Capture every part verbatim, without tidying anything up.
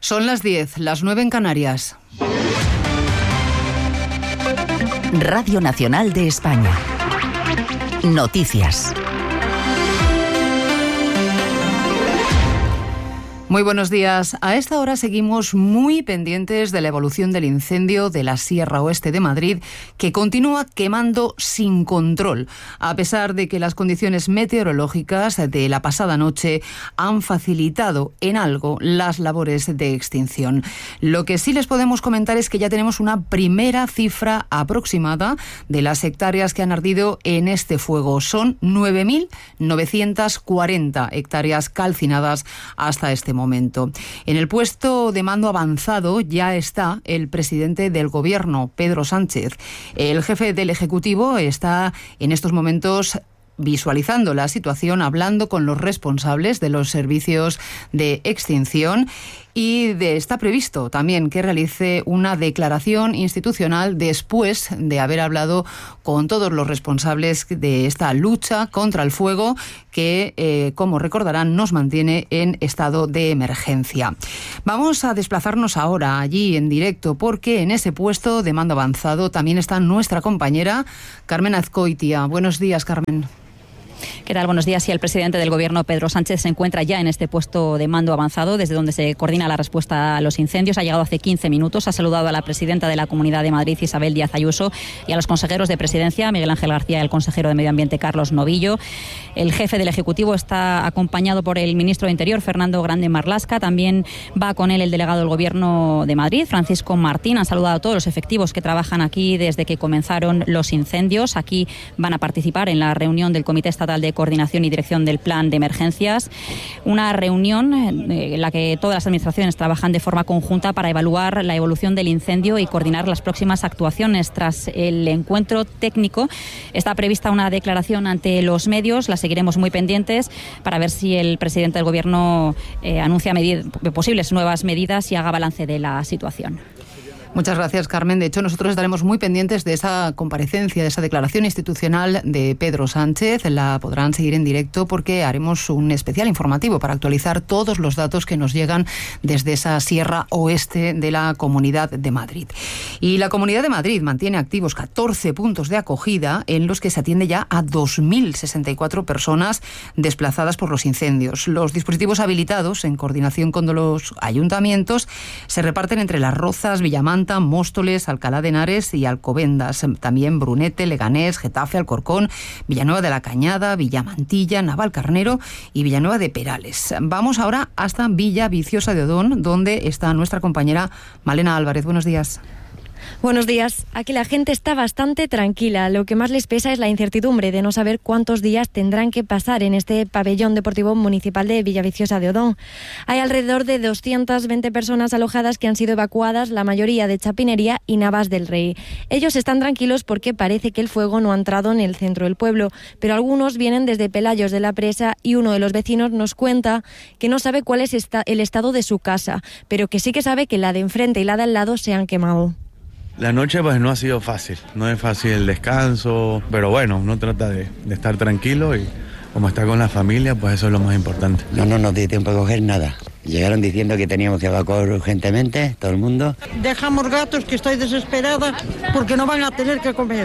Son las diez, las nueve en Canarias. Radio Nacional de España. Noticias. Muy buenos días. A esta hora seguimos muy pendientes de la evolución del incendio de la Sierra Oeste de Madrid, que continúa quemando sin control, a pesar de que las condiciones meteorológicas de la pasada noche han facilitado en algo las labores de extinción. Lo que sí les podemos comentar es que ya tenemos una primera cifra aproximada de las hectáreas que han ardido en este fuego. Son nueve mil novecientas cuarenta hectáreas calcinadas hasta este momento. momento. En el puesto de mando avanzado ya está el presidente del Gobierno, Pedro Sánchez. El jefe del Ejecutivo está en estos momentos visualizando la situación, hablando con los responsables de los servicios de extinción y de, está previsto también que realice una declaración institucional después de haber hablado con todos los responsables de esta lucha contra el fuego que, eh, como recordarán, nos mantiene en estado de emergencia. Vamos a desplazarnos ahora allí en directo porque en ese puesto de mando avanzado también está nuestra compañera Carmen Azcoitia. Buenos días, Carmen. ¿Qué tal? Buenos días. Sí, el presidente del Gobierno, Pedro Sánchez, se encuentra ya en este puesto de mando avanzado, desde donde se coordina la respuesta a los incendios. Ha llegado hace quince minutos, ha saludado a la presidenta de la Comunidad de Madrid, Isabel Díaz Ayuso, y a los consejeros de Presidencia, Miguel Ángel García, y el consejero de Medio Ambiente, Carlos Novillo. El jefe del Ejecutivo está acompañado por el ministro de Interior, Fernando Grande Marlaska. También va con él el delegado del Gobierno de Madrid, Francisco Martín. Han saludado a todos los efectivos que trabajan aquí desde que comenzaron los incendios. Aquí van a participar en la reunión del Comité Estatal de Coordinación y Dirección del Plan de Emergencias, una reunión en la que todas las administraciones trabajan de forma conjunta para evaluar la evolución del incendio y coordinar las próximas actuaciones. Tras el encuentro técnico está prevista una declaración ante los medios, la seguiremos muy pendientes para ver si el presidente del Gobierno eh, anuncia medid- posibles nuevas medidas y haga balance de la situación. Muchas gracias, Carmen. De hecho, nosotros estaremos muy pendientes de esa comparecencia, de esa declaración institucional de Pedro Sánchez. La podrán seguir en directo porque haremos un especial informativo para actualizar todos los datos que nos llegan desde esa Sierra Oeste de la Comunidad de Madrid. Y la Comunidad de Madrid mantiene activos catorce puntos de acogida en los que se atiende ya a dos mil sesenta y cuatro personas desplazadas por los incendios. Los dispositivos habilitados, en coordinación con los ayuntamientos, se reparten entre Las Rozas, Villamanta, Móstoles, Alcalá de Henares y Alcobendas. También Brunete, Leganés, Getafe, Alcorcón, Villanueva de la Cañada, Villamantilla, Navalcarnero y Villanueva de Perales. Vamos ahora hasta Villa Viciosa de Odón, donde está nuestra compañera Malena Álvarez. Buenos días. Buenos días. Aquí la gente está bastante tranquila. Lo que más les pesa es la incertidumbre de no saber cuántos días tendrán que pasar en este pabellón deportivo municipal de Villaviciosa de Odón. Hay alrededor de doscientas veinte personas alojadas que han sido evacuadas, la mayoría de Chapinería y Navas del Rey. Ellos están tranquilos porque parece que el fuego no ha entrado en el centro del pueblo, pero algunos vienen desde Pelayos de la Presa y uno de los vecinos nos cuenta que no sabe cuál es esta- el estado de su casa, pero que sí que sabe que la de enfrente y la de al lado se han quemado. La noche pues no ha sido fácil, no es fácil el descanso, pero bueno, uno trata de, de estar tranquilo y como está con la familia, pues eso es lo más importante. No, no nos dio tiempo a coger nada. Llegaron diciendo que teníamos que evacuar urgentemente, todo el mundo. Dejamos gatos, que estoy desesperada porque no van a tener que comer.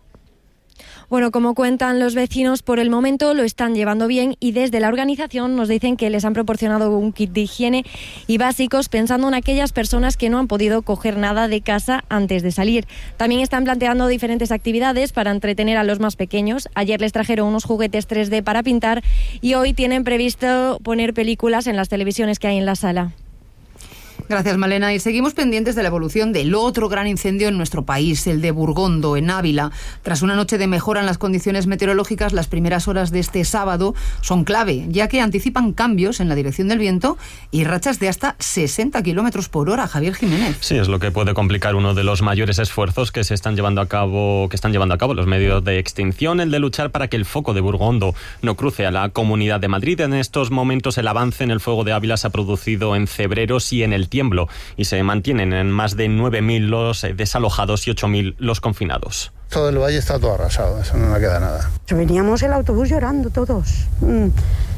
Bueno, como cuentan los vecinos, por el momento lo están llevando bien y desde la organización nos dicen que les han proporcionado un kit de higiene y básicos pensando en aquellas personas que no han podido coger nada de casa antes de salir. También están planteando diferentes actividades para entretener a los más pequeños. Ayer les trajeron unos juguetes tres D para pintar y hoy tienen previsto poner películas en las televisiones que hay en la sala. Gracias, Malena. Y seguimos pendientes de la evolución del otro gran incendio en nuestro país, el de Burgondo, en Ávila. Tras una noche de mejora en las condiciones meteorológicas, las primeras horas de este sábado son clave, ya que anticipan cambios en la dirección del viento y rachas de hasta sesenta kilómetros por hora. Javier Jiménez. Sí, es lo que puede complicar uno de los mayores esfuerzos que se están llevando a cabo, que están llevando a cabo los medios de extinción, el de luchar para que el foco de Burgondo no cruce a la Comunidad de Madrid. En estos momentos el avance en el fuego de Ávila se ha producido en Cebreros y en el Tiemblo y se mantienen en más de nueve mil los desalojados y ocho mil los confinados. Todo el valle está todo arrasado, eso no me queda nada. Veníamos el autobús llorando todos.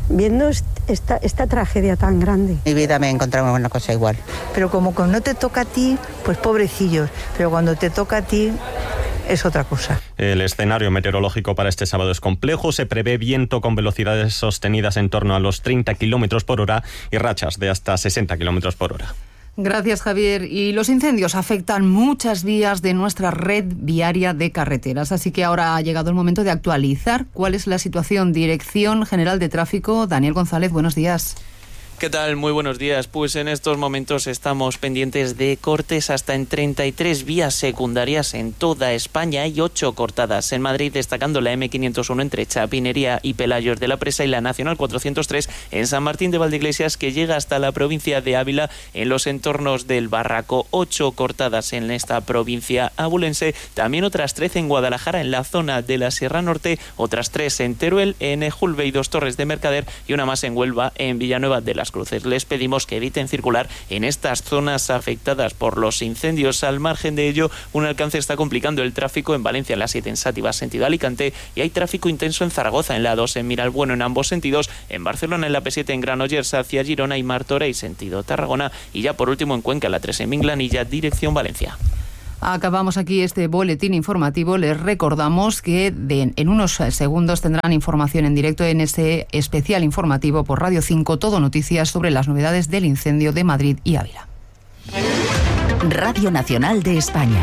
viendo esta, esta tragedia tan grande. En mi vida me he encontrado una cosa igual. Pero como cuando no te toca a ti, pues pobrecillos, pero cuando te toca a ti es otra cosa. El escenario meteorológico para este sábado es complejo. Se prevé viento con velocidades sostenidas en torno a los treinta kilómetros por hora y rachas de hasta sesenta kilómetros por hora. Gracias, Javier. Y los incendios afectan muchas vías de nuestra red viaria de carreteras. Así que ahora ha llegado el momento de actualizar cuál es la situación. Dirección General de Tráfico, Daniel González, buenos días. ¿Qué tal? Muy buenos días. Pues en estos momentos estamos pendientes de cortes hasta en treinta y tres vías secundarias en toda España y ocho cortadas en Madrid, destacando la eme quinientos uno entre Chapinería y Pelayos de la Presa y la Nacional cuatrocientos tres en San Martín de Valdeiglesias, que llega hasta la provincia de Ávila en los entornos del Barraco. Ocho cortadas en esta provincia abulense, también otras trece en Guadalajara en la zona de la Sierra Norte, otras tres en Teruel, en Ejulbe y dos Torres de Mercader y una más en Huelva, en Villanueva de las Cruces. Les pedimos que eviten circular en estas zonas afectadas por los incendios. Al margen de ello, un alcance está complicando el tráfico en Valencia en la siete en Sátiva sentido Alicante, y hay tráfico intenso en Zaragoza en la dos en Miralbueno en ambos sentidos, en Barcelona en la pe siete en Granollers hacia Girona y Martorell sentido Tarragona, y ya por último en Cuenca la tres en Minglanilla dirección Valencia. Acabamos aquí este boletín informativo. Les recordamos que de, en unos segundos tendrán información en directo en ese especial informativo por Radio cinco, Todo Noticias, sobre las novedades del incendio de Madrid y Ávila. Radio Nacional de España.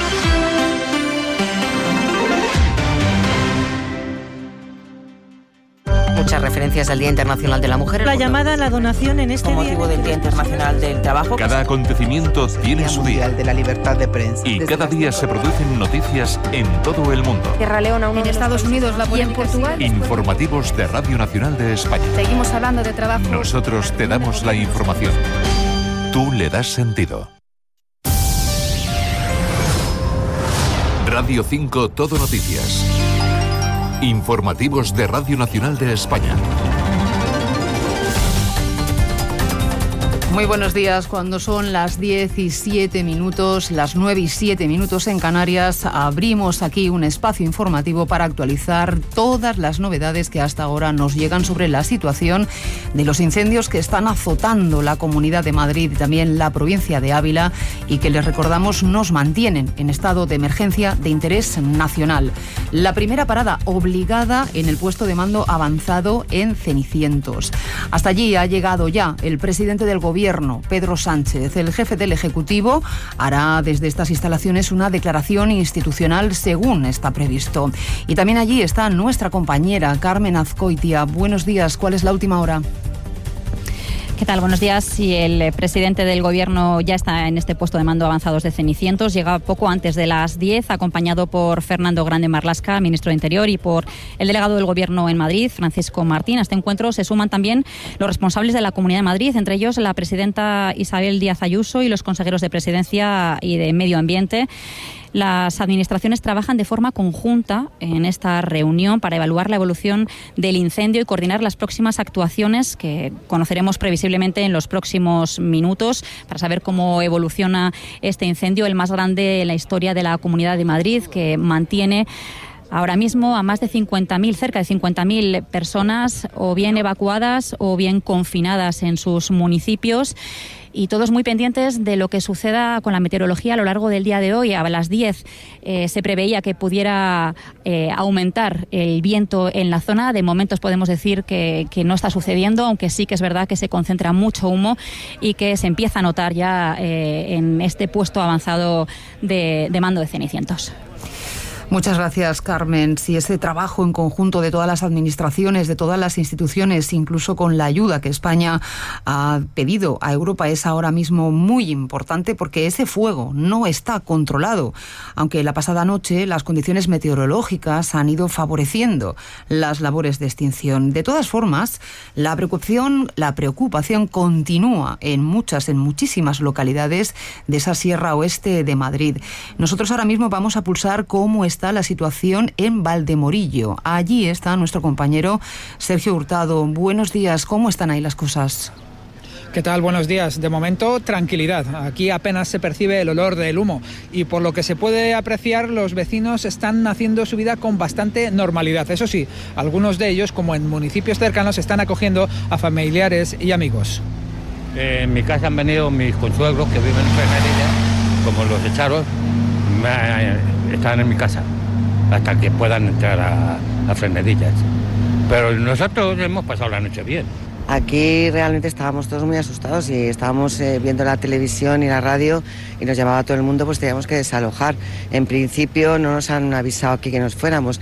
Muchas referencias al Día Internacional de la Mujer. La llamada a la donación en este con motivo del Día Internacional del Trabajo. Cada acontecimiento tiene su día. De la libertad de prensa. Y cada día se producen noticias en todo el mundo. Sierra Leona, en Estados Unidos, la y en Portugal. Informativos de Radio Nacional de España. Seguimos hablando de trabajo. Nosotros te damos la información. Tú le das sentido. Radio cinco, Todo Noticias. Informativos de Radio Nacional de España. Muy buenos días. Cuando son las diez y siete minutos, las nueve y siete minutos en Canarias, abrimos aquí un espacio informativo para actualizar todas las novedades que hasta ahora nos llegan sobre la situación de los incendios que están azotando la Comunidad de Madrid y también la provincia de Ávila, y que les recordamos nos mantienen en estado de emergencia de interés nacional. La primera parada obligada en el puesto de mando avanzado en Cenicientos. Hasta allí ha llegado ya el presidente del Gobierno, Pedro Sánchez. El jefe del Ejecutivo hará desde estas instalaciones una declaración institucional según está previsto. Y también allí está nuestra compañera Carmen Azcoitia. Buenos días, ¿cuál es la última hora? ¿Qué tal? Buenos días. Y el presidente del Gobierno ya está en este puesto de mando avanzados de Cenicientos. Llega poco antes de las diez, acompañado por Fernando Grande Marlaska, ministro de Interior, y por el delegado del Gobierno en Madrid, Francisco Martín. A este encuentro se suman también los responsables de la Comunidad de Madrid, entre ellos la presidenta Isabel Díaz Ayuso y los consejeros de Presidencia y de Medio Ambiente. Las administraciones trabajan de forma conjunta en esta reunión para evaluar la evolución del incendio y coordinar las próximas actuaciones que conoceremos previsiblemente en los próximos minutos para saber cómo evoluciona este incendio, el más grande en la historia de la Comunidad de Madrid, que mantiene ahora mismo a más de cincuenta mil, cerca de cincuenta mil personas o bien evacuadas o bien confinadas en sus municipios. Y todos muy pendientes de lo que suceda con la meteorología a lo largo del día de hoy. A las diez eh, se preveía que pudiera eh, aumentar el viento en la zona. De momentos podemos decir que, que no está sucediendo, aunque sí que es verdad que se concentra mucho humo y que se empieza a notar ya eh, en este puesto avanzado de, de mando de Cenicientos. Muchas gracias, Carmen. Si ese trabajo en conjunto de todas las administraciones, de todas las instituciones, incluso con la ayuda que España ha pedido a Europa, es ahora mismo muy importante, porque ese fuego no está controlado, aunque la pasada noche las condiciones meteorológicas han ido favoreciendo las labores de extinción. De todas formas, la preocupación, la preocupación continúa en muchas, en muchísimas localidades de esa Sierra Oeste de Madrid. Nosotros ahora mismo vamos a pulsar cómo está está la situación en Valdemorillo. Allí está nuestro compañero Sergio Hurtado. Buenos días, ¿cómo están ahí las cosas? ¿Qué tal? Buenos días. De momento, tranquilidad. Aquí apenas se percibe el olor del humo y por lo que se puede apreciar, los vecinos están haciendo su vida con bastante normalidad. Eso sí, algunos de ellos, como en municipios cercanos, están acogiendo a familiares y amigos. Eh, en mi casa han venido mis consuegros que viven en Fresnedillas, como los echaron, me, están en mi casa hasta que puedan entrar a, a Fresnedillas. Pero nosotros hemos pasado la noche bien. Aquí realmente estábamos todos muy asustados y estábamos eh, viendo la televisión y la radio y nos llamaba todo el mundo, pues teníamos que desalojar. En principio no nos han avisado aquí que nos fuéramos.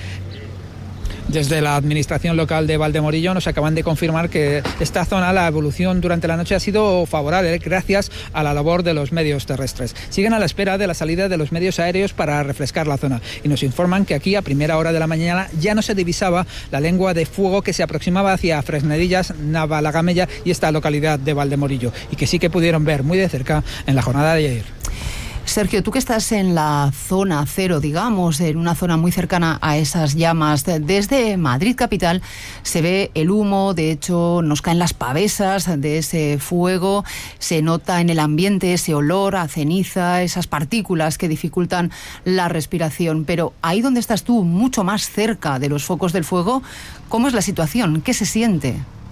Desde la administración local de Valdemorillo nos acaban de confirmar que esta zona, la evolución durante la noche ha sido favorable gracias a la labor de los medios terrestres. Siguen a la espera de la salida de los medios aéreos para refrescar la zona y nos informan que aquí a primera hora de la mañana ya no se divisaba la lengua de fuego que se aproximaba hacia Fresnedillas, Navalagamella y esta localidad de Valdemorillo y que sí que pudieron ver muy de cerca en la jornada de ayer. Sergio, tú que estás en la zona cero, digamos, en una zona muy cercana a esas llamas, desde Madrid capital se ve el humo, de hecho nos caen las pavesas de ese fuego, se nota en el ambiente ese olor a ceniza, esas partículas que dificultan la respiración, pero ahí donde estás tú, mucho más cerca de los focos del fuego, ¿cómo es la situación? ¿Qué se siente?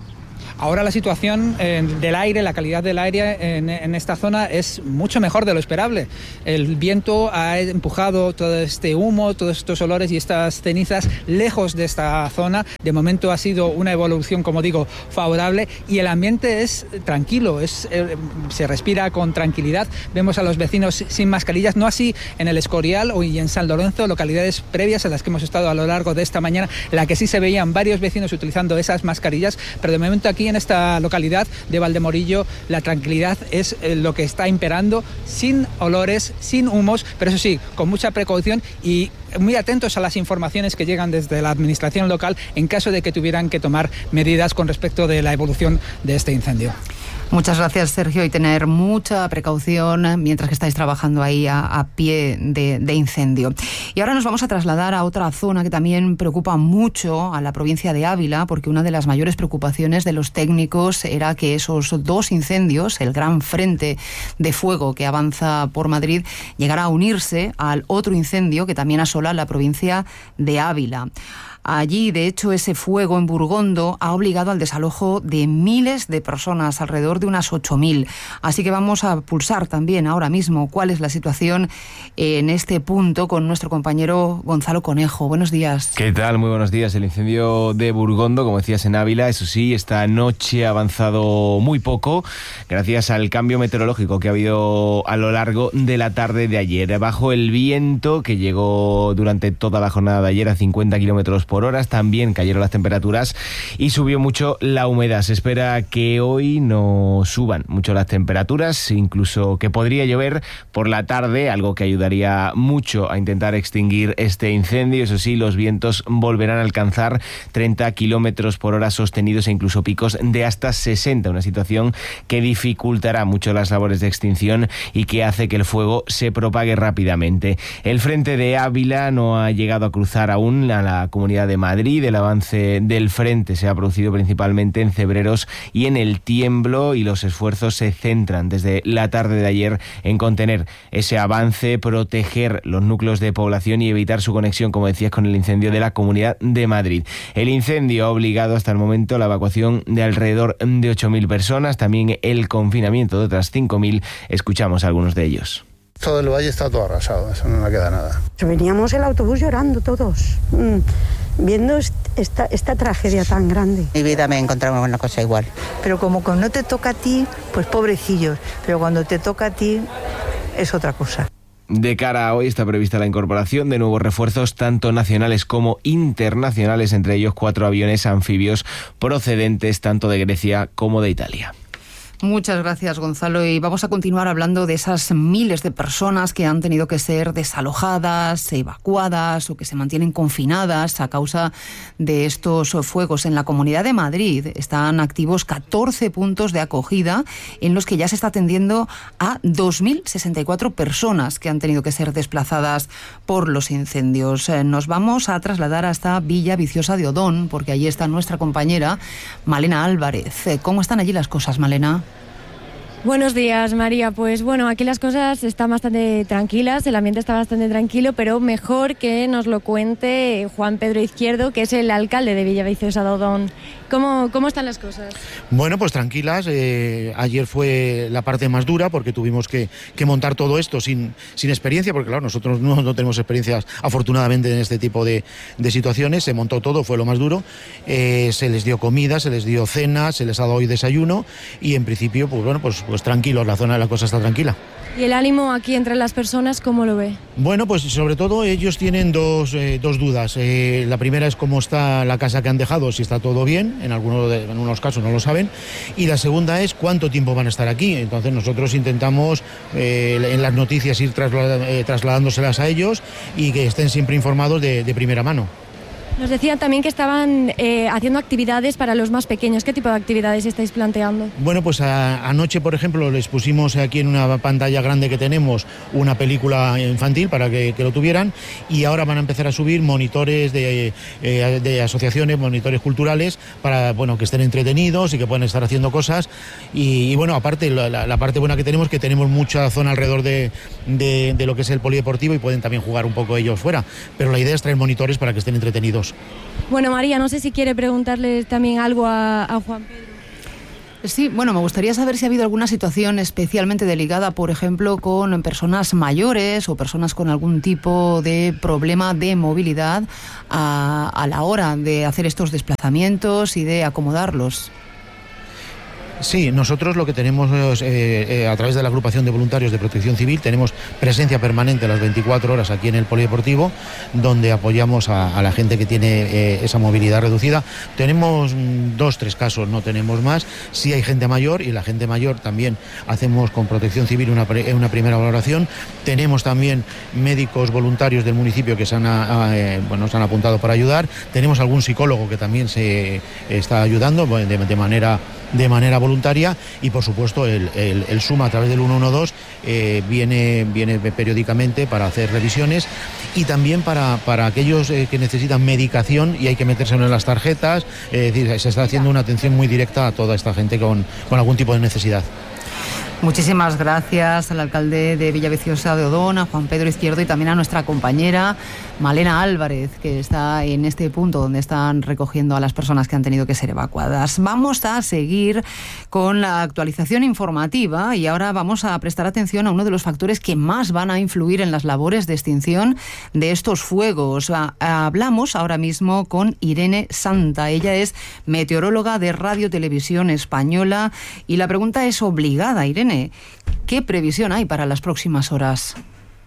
Ahora la situación eh, del aire, la calidad del aire en, en esta zona es mucho mejor de lo esperable. El viento ha empujado todo este humo, todos estos olores y estas cenizas lejos de esta zona. De momento ha sido una evolución, como digo, favorable y el ambiente es tranquilo, es, eh, se respira con tranquilidad. Vemos a los vecinos sin mascarillas, no así en el Escorial o y en San Lorenzo, localidades previas a las que hemos estado a lo largo de esta mañana, en la que sí se veían varios vecinos utilizando esas mascarillas, pero de momento aquí en esta localidad de Valdemorillo la tranquilidad es lo que está imperando, sin olores, sin humos, pero eso sí, con mucha precaución y muy atentos a las informaciones que llegan desde la administración local en caso de que tuvieran que tomar medidas con respecto de la evolución de este incendio. Muchas gracias, Sergio, y tener mucha precaución mientras que estáis trabajando ahí a, a pie de, de incendio. Y ahora nos vamos a trasladar a otra zona que también preocupa mucho a la provincia de Ávila, porque una de las mayores preocupaciones de los técnicos era que esos dos incendios, el gran frente de fuego que avanza por Madrid, llegara a unirse al otro incendio que también asola la provincia de Ávila. Allí, de hecho, ese fuego en Burgondo ha obligado al desalojo de miles de personas, alrededor de unas ocho mil. Así que vamos a pulsar también ahora mismo cuál es la situación en este punto con nuestro compañero Gonzalo Conejo. Buenos días. ¿Qué tal? Muy buenos días. El incendio de Burgondo, como decías, en Ávila, eso sí, esta noche ha avanzado muy poco gracias al cambio meteorológico que ha habido a lo largo de la tarde de ayer. Bajo el viento que llegó durante toda la jornada de ayer a cincuenta kilómetros por horas, también cayeron las temperaturas y subió mucho la humedad. Se espera que hoy no suban mucho las temperaturas, incluso que podría llover por la tarde, algo que ayudaría mucho a intentar extinguir este incendio. Eso sí, los vientos volverán a alcanzar treinta kilómetros por hora sostenidos e incluso picos de hasta sesenta, una situación que dificultará mucho las labores de extinción y que hace que el fuego se propague rápidamente. El frente de Ávila no ha llegado a cruzar aún a la Comunidad de Madrid. El avance del frente se ha producido principalmente en Cebreros y en el Tiemblo, y los esfuerzos se centran desde la tarde de ayer en contener ese avance, proteger los núcleos de población y evitar su conexión, como decías, con el incendio de la Comunidad de Madrid. El incendio ha obligado hasta el momento a la evacuación de alrededor de ocho mil personas, también el confinamiento de otras cinco mil. Escuchamos a algunos de ellos. Todo el valle está todo arrasado, eso no le queda nada. Veníamos el autobús llorando todos, mmm, viendo esta, esta tragedia tan grande. En mi vida me he encontrado una cosa igual. Pero como no te toca a ti, pues pobrecillos, pero cuando te toca a ti es otra cosa. De cara a hoy está prevista la incorporación de nuevos refuerzos tanto nacionales como internacionales, entre ellos cuatro aviones anfibios procedentes tanto de Grecia como de Italia. Muchas gracias, Gonzalo, y vamos a continuar hablando de esas miles de personas que han tenido que ser desalojadas, evacuadas o que se mantienen confinadas a causa de estos fuegos. En la Comunidad de Madrid están activos catorce puntos de acogida en los que ya se está atendiendo a dos mil sesenta y cuatro personas que han tenido que ser desplazadas por los incendios. Nos vamos a trasladar hasta Villa Viciosa de Odón, porque allí está nuestra compañera Malena Álvarez. ¿Cómo están allí las cosas, Malena? Buenos días, María. Pues bueno, aquí las cosas están bastante tranquilas, el ambiente está bastante tranquilo, pero mejor que nos lo cuente Juan Pedro Izquierdo, que es el alcalde de Villaviciosa de Odón. ¿Cómo, cómo están las cosas? Bueno, pues tranquilas. Eh, ayer fue la parte más dura porque tuvimos que, que montar todo esto sin, sin experiencia, porque claro, nosotros no, no tenemos experiencias afortunadamente en este tipo de, de situaciones. Se montó todo, fue lo más duro. Eh, se les dio comida, se les dio cena, se les ha dado hoy desayuno y en principio, pues bueno, pues, pues tranquilos, la zona de la cosa está tranquila. ¿Y el ánimo aquí entre las personas, cómo lo ve? Bueno, pues sobre todo ellos tienen dos, eh, dos dudas. Eh, la primera es cómo está la casa que han dejado, si está todo bien, en algunos, de, en unos casos no lo saben. Y la segunda es cuánto tiempo van a estar aquí. Entonces nosotros intentamos eh, en las noticias ir traslad, eh, trasladándoselas a ellos y que estén siempre informados de, de primera mano. Nos decían también que estaban eh, haciendo actividades para los más pequeños. ¿Qué tipo de actividades estáis planteando? Bueno, pues a, anoche, por ejemplo, les pusimos aquí en una pantalla grande que tenemos una película infantil para que, que lo tuvieran, y ahora van a empezar a subir monitores de, eh, de asociaciones, monitores culturales, para bueno que estén entretenidos y que puedan estar haciendo cosas. Y, y bueno, aparte, la, la, la parte buena que tenemos es que tenemos mucha zona alrededor de, de, de lo que es el polideportivo y pueden también jugar un poco ellos fuera. Pero la idea es traer monitores para que estén entretenidos. Bueno, María, no sé si quiere preguntarle también algo a, a Juan Pedro. Sí, bueno, me gustaría saber si ha habido alguna situación especialmente delicada, por ejemplo, con personas mayores o personas con algún tipo de problema de movilidad a, a la hora de hacer estos desplazamientos y de acomodarlos. Sí, nosotros lo que tenemos es, eh, eh, a través de la agrupación de voluntarios de protección civil, tenemos presencia permanente las veinticuatro horas aquí en el polideportivo, donde apoyamos a, a la gente que tiene eh, esa movilidad reducida. Tenemos mm, dos, tres casos, no tenemos más. Sí hay gente mayor, y la gente mayor también hacemos con protección civil una, pre, una primera valoración. Tenemos también médicos voluntarios del municipio que se han, a, eh, bueno, se han apuntado para ayudar. Tenemos algún psicólogo que también se está ayudando de, de manera de manera voluntaria, y por supuesto el, el, el SUMA a través del ciento doce eh, viene, viene periódicamente para hacer revisiones, y también para, para aquellos eh, que necesitan medicación y hay que metérselo en las tarjetas. Eh, es decir, se está haciendo una atención muy directa a toda esta gente con, con algún tipo de necesidad. Muchísimas gracias al alcalde de Villaviciosa de Odón, a Juan Pedro Izquierdo, y también a nuestra compañera Malena Álvarez, que está en este punto donde están recogiendo a las personas que han tenido que ser evacuadas. Vamos a seguir con la actualización informativa y ahora vamos a prestar atención a uno de los factores que más van a influir en las labores de extinción de estos fuegos. Hablamos ahora mismo con Irene Santa. Ella es meteoróloga de Radio Televisión Española y la pregunta es obligada, Irene. ¿Qué previsión hay para las próximas horas?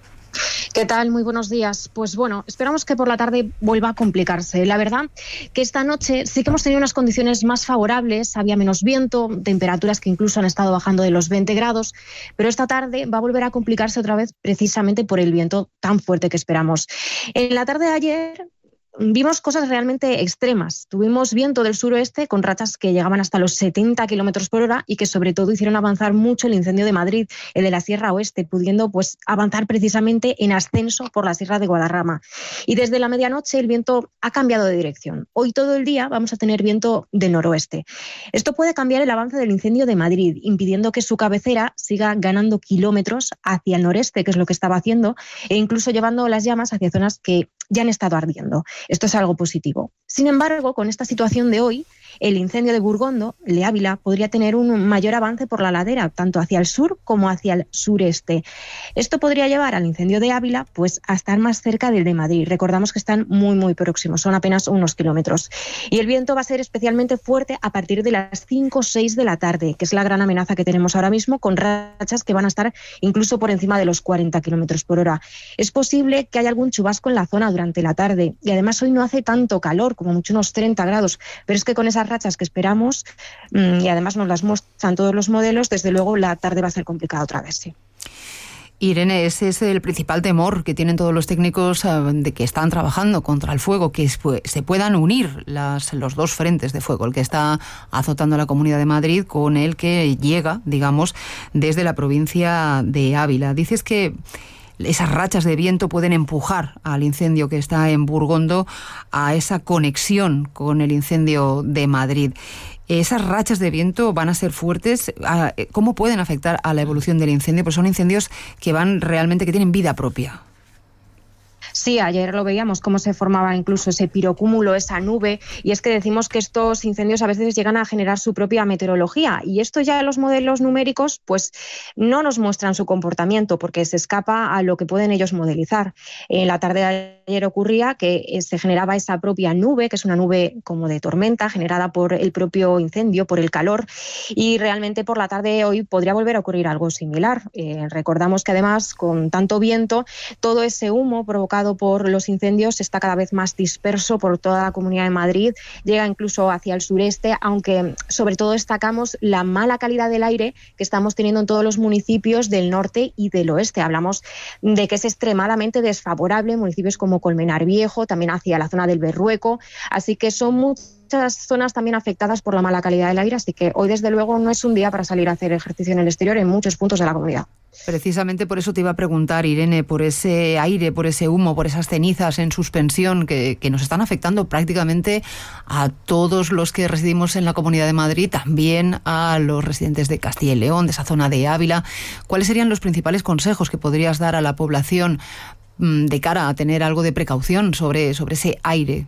¿Qué tal? Muy buenos días. Pues bueno, esperamos que por la tarde vuelva a complicarse. La verdad que esta noche sí que hemos tenido unas condiciones más favorables, había menos viento, temperaturas que incluso han estado bajando de los veinte grados, pero esta tarde va a volver a complicarse otra vez precisamente por el viento tan fuerte que esperamos. En la tarde de ayer vimos cosas realmente extremas. Tuvimos viento del suroeste con rachas que llegaban hasta los setenta kilómetros por hora y que sobre todo hicieron avanzar mucho el incendio de Madrid, el de la Sierra Oeste, pudiendo pues avanzar precisamente en ascenso por la Sierra de Guadarrama. Y desde la medianoche el viento ha cambiado de dirección. Hoy todo el día vamos a tener viento de noroeste. Esto puede cambiar el avance del incendio de Madrid, impidiendo que su cabecera siga ganando kilómetros hacia el noreste, que es lo que estaba haciendo, e incluso llevando las llamas hacia zonas que ya han estado ardiendo. Esto es algo positivo. Sin embargo, con esta situación de hoy, el incendio de Burgondo, el de Ávila, podría tener un mayor avance por la ladera, tanto hacia el sur como hacia el sureste. Esto podría llevar al incendio de Ávila pues, a estar más cerca del de Madrid. Recordamos que están muy, muy próximos, son apenas unos kilómetros. Y el viento va a ser especialmente fuerte a partir de las cinco o seis de la tarde, que es la gran amenaza que tenemos ahora mismo, con rachas que van a estar incluso por encima de los cuarenta kilómetros por hora. Es posible que haya algún chubasco en la zona durante la tarde, y además hoy no hace tanto calor, como mucho unos treinta grados, pero es que con esas rachas que esperamos, y además nos las muestran todos los modelos, desde luego la tarde va a ser complicada otra vez, sí. Irene, ese es el principal temor que tienen todos los técnicos de que están trabajando contra el fuego, que se puedan unir las, los dos frentes de fuego, el que está azotando la Comunidad de Madrid con el que llega, digamos, desde la provincia de Ávila. Dices que esas rachas de viento pueden empujar al incendio que está en Burgondo a esa conexión con el incendio de Madrid. Esas rachas de viento van a ser fuertes. ¿Cómo pueden afectar a la evolución del incendio? Pues son incendios que van realmente, que tienen vida propia. Sí, ayer lo veíamos cómo se formaba incluso ese pirocúmulo, esa nube, y es que decimos que estos incendios a veces llegan a generar su propia meteorología, y esto ya los modelos numéricos pues no nos muestran su comportamiento porque se escapa a lo que pueden ellos modelizar. En la tarde de ayer ocurría que se generaba esa propia nube, que es una nube como de tormenta generada por el propio incendio, por el calor, y realmente por la tarde de hoy podría volver a ocurrir algo similar. Eh, recordamos que además con tanto viento, todo ese humo provocado por los incendios está cada vez más disperso por toda la Comunidad de Madrid, llega incluso hacia el sureste, aunque sobre todo destacamos la mala calidad del aire que estamos teniendo en todos los municipios del norte y del oeste. Hablamos de que es extremadamente desfavorable en municipios como Colmenar Viejo, también hacia la zona del Berrueco, así que son muchas zonas también afectadas por la mala calidad del aire, así que hoy desde luego no es un día para salir a hacer ejercicio en el exterior en muchos puntos de la comunidad. Precisamente por eso te iba a preguntar, Irene, por ese aire, por ese humo, por esas cenizas en suspensión que, que nos están afectando prácticamente a todos los que residimos en la Comunidad de Madrid, también a los residentes de Castilla y León, de esa zona de Ávila. ¿Cuáles serían los principales consejos que podrías dar a la población mmm, de cara a tener algo de precaución sobre, sobre ese aire?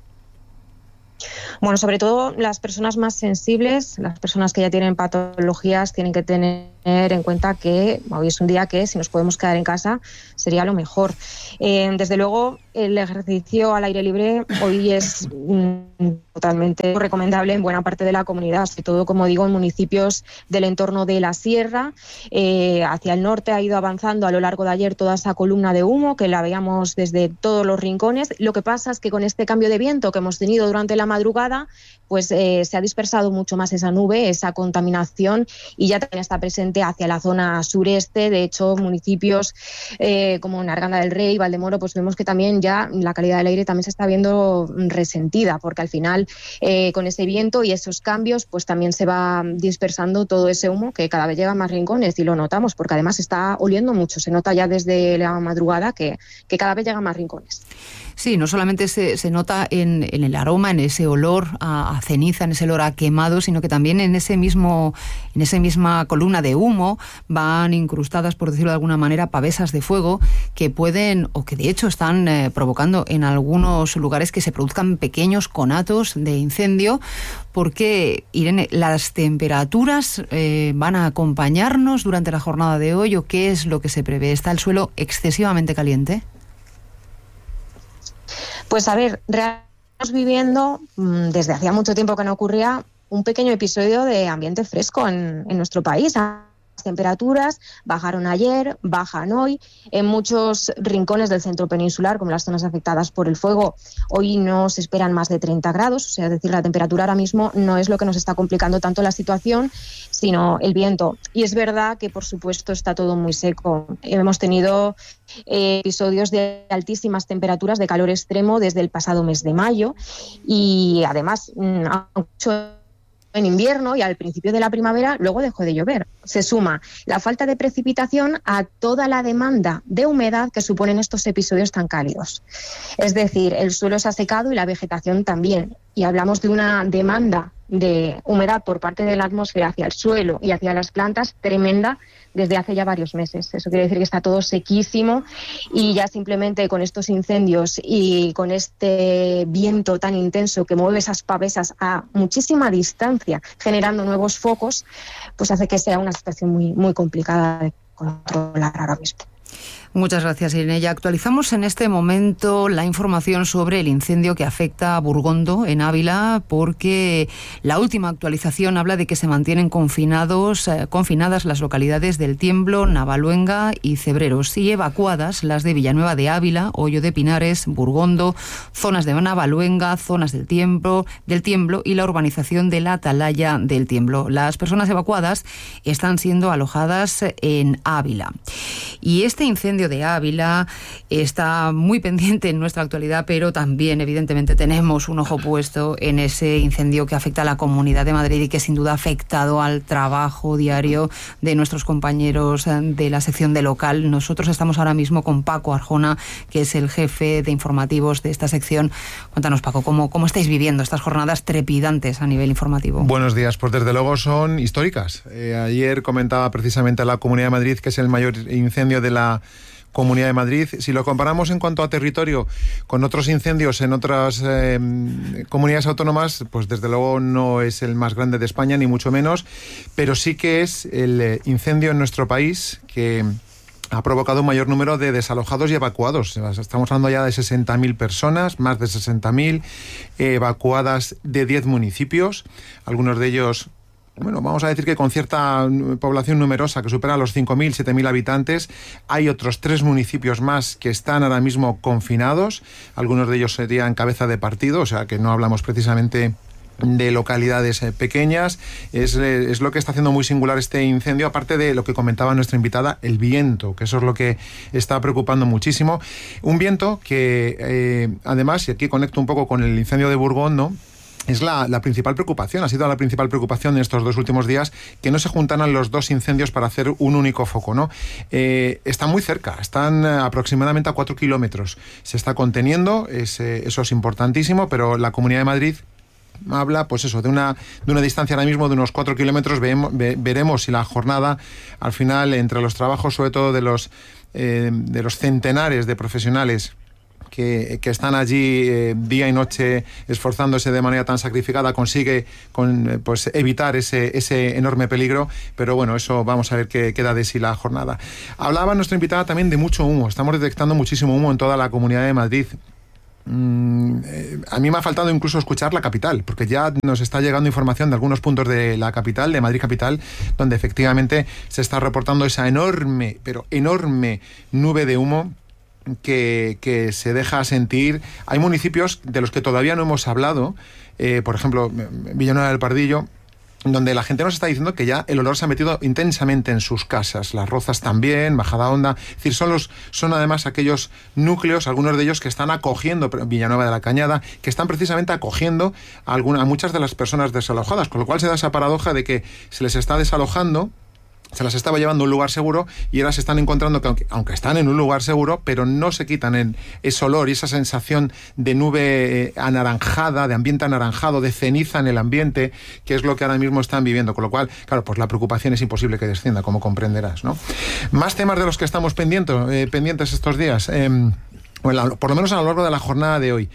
Bueno, sobre todo las personas más sensibles, las personas que ya tienen patologías, tienen que tener en cuenta que hoy es un día que si nos podemos quedar en casa sería lo mejor. Eh, desde luego el ejercicio al aire libre hoy es mm, totalmente recomendable en buena parte de la comunidad, sobre todo, como digo, en municipios del entorno de la sierra. Eh, hacia el norte ha ido avanzando a lo largo de ayer toda esa columna de humo que la veíamos desde todos los rincones. Lo que pasa es que con este cambio de viento que hemos tenido durante la madrugada, pues eh, se ha dispersado mucho más esa nube, esa contaminación, y ya también está presente hacia la zona sureste. De hecho, municipios eh, como Narganda del Rey, Valdemoro, pues vemos que también ya la calidad del aire también se está viendo resentida, porque al final eh, con ese viento y esos cambios pues también se va dispersando todo ese humo que cada vez llega a más rincones, y lo notamos porque además está oliendo mucho, se nota ya desde la madrugada que, que cada vez llega a más rincones. Sí, no solamente se, se nota en, en el aroma, en ese olor a, a ceniza, en ese olor a quemado, sino que también en ese mismo, en esa misma columna de humo van incrustadas, por decirlo de alguna manera, pavesas de fuego que pueden, o que de hecho están eh, provocando en algunos lugares que se produzcan pequeños conatos de incendio, porque, Irene, ¿las temperaturas eh, van a acompañarnos durante la jornada de hoy o qué es lo que se prevé? ¿Está el suelo excesivamente caliente? Pues a ver, realmente estamos viviendo, desde hacía mucho tiempo que no ocurría, un pequeño episodio de ambiente fresco en, en nuestro país. Las temperaturas bajaron ayer, bajan hoy. En muchos rincones del centro peninsular, como las zonas afectadas por el fuego, hoy no se esperan más de treinta grados. O sea, es decir, la temperatura ahora mismo no es lo que nos está complicando tanto la situación, sino el viento. Y es verdad que, por supuesto, está todo muy seco. Hemos tenido eh, episodios de altísimas temperaturas, de calor extremo, desde el pasado mes de mayo. Y además, mucho en invierno y al principio de la primavera, luego dejó de llover. Se suma la falta de precipitación a toda la demanda de humedad que suponen estos episodios tan cálidos. Es decir, el suelo se ha secado y la vegetación también. Y hablamos de una demanda de humedad por parte de la atmósfera hacia el suelo y hacia las plantas tremenda desde hace ya varios meses. Eso quiere decir que está todo sequísimo, y ya simplemente con estos incendios y con este viento tan intenso que mueve esas pavesas a muchísima distancia, generando nuevos focos, pues hace que sea una situación muy, muy complicada de controlar ahora mismo. Muchas gracias, Irene. Ya actualizamos en este momento la información sobre el incendio que afecta a Burgondo, en Ávila, porque la última actualización habla de que se mantienen confinados, eh, confinadas las localidades del Tiemblo, Navaluenga y Cebreros, y evacuadas las de Villanueva de Ávila, Hoyo de Pinares, Burgondo, zonas de Navaluenga, zonas del Tiemblo, del Tiemblo y la urbanización de la Atalaya del Tiemblo. Las personas evacuadas están siendo alojadas en Ávila. Y este incendio incendio de Ávila está muy pendiente en nuestra actualidad, pero también evidentemente tenemos un ojo puesto en ese incendio que afecta a la Comunidad de Madrid y que sin duda ha afectado al trabajo diario de nuestros compañeros de la sección de local. Nosotros estamos ahora mismo con Paco Arjona, que es el jefe de informativos de esta sección. Cuéntanos, Paco, ¿cómo, cómo estáis viviendo estas jornadas trepidantes a nivel informativo? Buenos días, pues desde luego son históricas. Eh, ayer comentaba precisamente la Comunidad de Madrid que es el mayor incendio de la Comunidad de Madrid. Si lo comparamos en cuanto a territorio con otros incendios en otras eh, comunidades autónomas, pues desde luego no es el más grande de España, ni mucho menos, pero sí que es el incendio en nuestro país que ha provocado un mayor número de desalojados y evacuados. Estamos hablando ya de sesenta mil personas, más de sesenta mil evacuadas de diez municipios, algunos de ellos, bueno, vamos a decir que con cierta población numerosa que supera los cinco mil, siete mil habitantes. Hay otros tres municipios más que están ahora mismo confinados, algunos de ellos serían cabeza de partido, o sea que no hablamos precisamente de localidades eh, pequeñas. Es, eh, es lo que está haciendo muy singular este incendio, aparte de lo que comentaba nuestra invitada, el viento, que eso es lo que está preocupando muchísimo. Un viento que eh, además, y aquí conecto un poco con el incendio de Burgondo, es la, la principal preocupación, ha sido la principal preocupación en estos dos últimos días, que no se juntaran los dos incendios para hacer un único foco, ¿no? Eh, están muy cerca, están aproximadamente a cuatro kilómetros. Se está conteniendo, es, eh, eso es importantísimo, pero la Comunidad de Madrid habla, pues eso, de una, de una distancia ahora mismo de unos cuatro kilómetros. Veemos, ve, veremos si la jornada, al final, entre los trabajos, sobre todo de los, eh, de los centenares de profesionales que, que están allí eh, día y noche esforzándose de manera tan sacrificada, consigue con, eh, pues evitar ese, ese enorme peligro, pero bueno, eso vamos a ver qué queda de sí la jornada. Hablaba nuestra invitada también de mucho humo, estamos detectando muchísimo humo en toda la Comunidad de Madrid. Mm, eh, a mí me ha faltado incluso escuchar la capital, porque ya nos está llegando información de algunos puntos de la capital, de Madrid capital, donde efectivamente se está reportando esa enorme, pero enorme nube de humo que, que se deja sentir. Hay municipios de los que todavía no hemos hablado, eh, por ejemplo Villanueva del Pardillo, donde la gente nos está diciendo que ya el olor se ha metido intensamente en sus casas. Las Rozas también, Majadahonda. Es decir, son, los, son además aquellos núcleos, algunos de ellos que están acogiendo, Villanueva de la Cañada, que están precisamente acogiendo a, alguna, a muchas de las personas desalojadas, con lo cual se da esa paradoja de que se les está desalojando, se las estaba llevando a un lugar seguro y ahora se están encontrando que aunque, aunque están en un lugar seguro, pero no se quitan el, ese olor y esa sensación de nube eh, anaranjada, de ambiente anaranjado, de ceniza en el ambiente, que es lo que ahora mismo están viviendo. Con lo cual, claro, pues la preocupación es imposible que descienda, como comprenderás, ¿no? Más temas de los que estamos pendientes, eh, pendientes estos días, eh, bueno, por lo menos a lo largo de la jornada de hoy.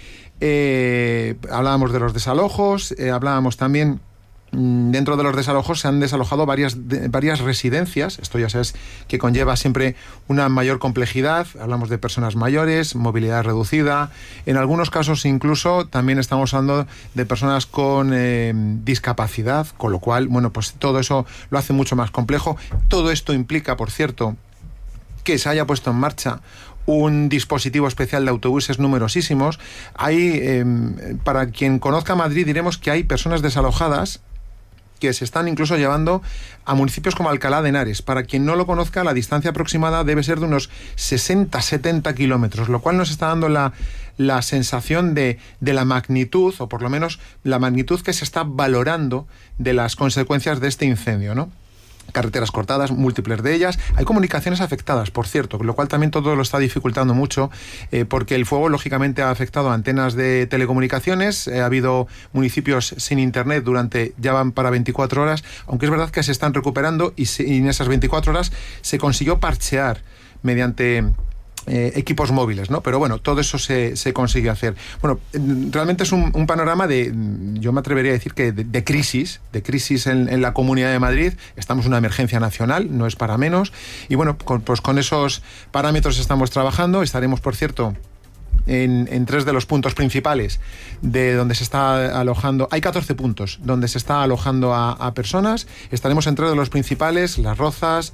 Eh, hablábamos de los desalojos, eh, hablábamos también. Dentro de los desalojos se han desalojado varias, de, varias residencias. Esto ya sabes que conlleva siempre una mayor complejidad. Hablamos de personas mayores, movilidad reducida. En algunos casos incluso también estamos hablando de personas con eh, discapacidad, con lo cual, bueno, pues todo eso lo hace mucho más complejo. Todo esto implica, por cierto, que se haya puesto en marcha un dispositivo especial de autobuses numerosísimos. Hay, eh, para quien conozca Madrid, diremos que hay personas desalojadas que se están incluso llevando a municipios como Alcalá de Henares. Para quien no lo conozca, la distancia aproximada debe ser de unos sesenta a setenta kilómetros, lo cual nos está dando la, la sensación de, de la magnitud, o por lo menos la magnitud que se está valorando de las consecuencias de este incendio, ¿no? Carreteras cortadas, múltiples de ellas. Hay comunicaciones afectadas, por cierto, lo cual también todo lo está dificultando mucho, eh, porque el fuego lógicamente ha afectado a antenas de telecomunicaciones. Eh, ha habido municipios sin internet durante, ya van para veinticuatro horas, aunque es verdad que se están recuperando y, se, y en esas veinticuatro horas se consiguió parchear mediante Eh, equipos móviles, ¿no? Pero bueno, todo eso se, se consigue hacer. Bueno, realmente es un, un panorama de, yo me atrevería a decir que de, de crisis, de crisis en, en la Comunidad de Madrid. Estamos en una emergencia nacional, no es para menos. Y bueno, con, pues con esos parámetros estamos trabajando. Estaremos, por cierto, En, en tres de los puntos principales de donde se está alojando. Hay catorce puntos donde se está alojando a, a personas. Estaremos en tres de los principales: Las Rozas,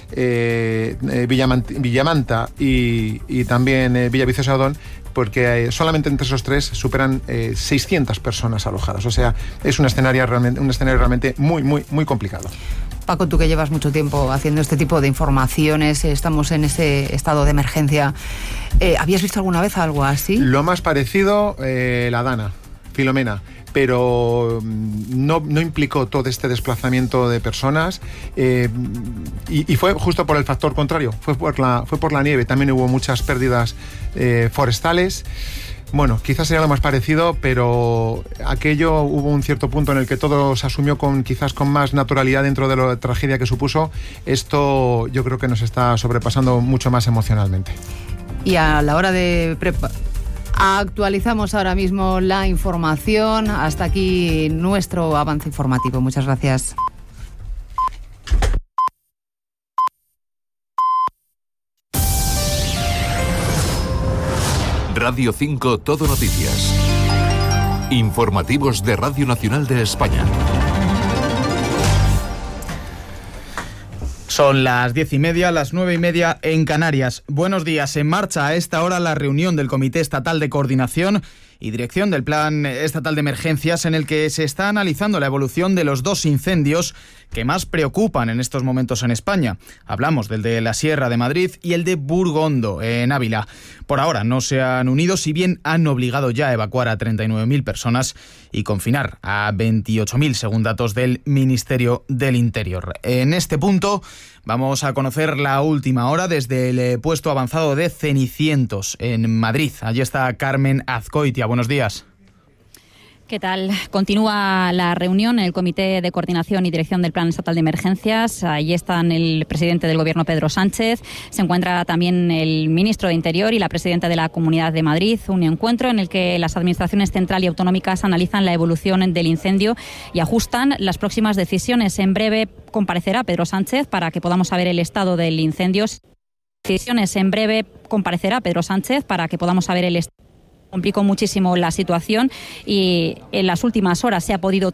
eh, eh, Villamant Villamanta y, y también eh, Villaviciosa de Odón, porque eh, solamente entre esos tres superan eh, seiscientas personas alojadas. O sea, es un escenario realmente, un escenario realmente muy, muy, muy complicado. Paco, tú que llevas mucho tiempo haciendo este tipo de informaciones, estamos en ese estado de emergencia. Eh, ¿Habías visto alguna vez algo así? Lo más parecido, eh, la Dana, Filomena, pero no, no implicó todo este desplazamiento de personas eh, y, y fue justo por el factor contrario, fue por la, fue por la nieve. También hubo muchas pérdidas eh, forestales. Bueno, quizás sería lo más parecido, pero aquello hubo un cierto punto en el que todo se asumió con quizás con más naturalidad dentro de la tragedia que supuso. Esto yo creo que nos está sobrepasando mucho más emocionalmente. Y a la hora de preparar... Actualizamos ahora mismo la información. Hasta aquí nuestro avance informativo. Muchas gracias. Radio cinco Todo Noticias. Informativos de Radio Nacional de España. Son las diez y media, las nueve y media en Canarias. Buenos días. En marcha a esta hora la reunión del Comité Estatal de Coordinación y Dirección del Plan Estatal de Emergencias, en el que se está analizando la evolución de los dos incendios que más preocupan en estos momentos en España. Hablamos del de la Sierra de Madrid y el de Burgondo, en Ávila. Por ahora no se han unido, si bien han obligado ya a evacuar a treinta y nueve mil personas y confinar a veintiocho mil, según datos del Ministerio del Interior. En este punto vamos a conocer la última hora desde el puesto avanzado de Cenicientos, en Madrid. Allí está Carmen Azcoitia. Buenos días. ¿Qué tal? Continúa la reunión en el Comité de Coordinación y Dirección del Plan Estatal de Emergencias. Allí están el presidente del Gobierno, Pedro Sánchez. Se encuentra también el ministro de Interior y la presidenta de la Comunidad de Madrid. Un encuentro en el que las administraciones central y autonómicas analizan la evolución del incendio y ajustan las próximas decisiones. En breve comparecerá Pedro Sánchez para que podamos saber el estado del incendio. Decisiones en breve comparecerá Pedro Sánchez para que podamos saber el estado. Complicó muchísimo la situación y en las últimas horas se ha podido